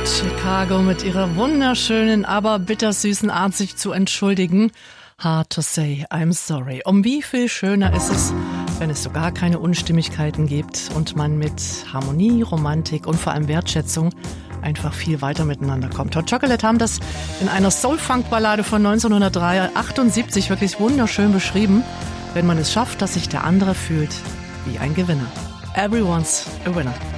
Chicago mit ihrer wunderschönen, aber bittersüßen Art, sich zu entschuldigen. Hard to say, I'm sorry. Um wie viel schöner ist es, wenn es so gar keine Unstimmigkeiten gibt und man mit Harmonie, Romantik und vor allem Wertschätzung einfach viel weiter miteinander kommt. Hot Chocolate haben das in einer Soul-Funk-Ballade von 1978 wirklich wunderschön beschrieben, wenn man es schafft, dass sich der andere fühlt wie ein Gewinner. Everyone's a winner.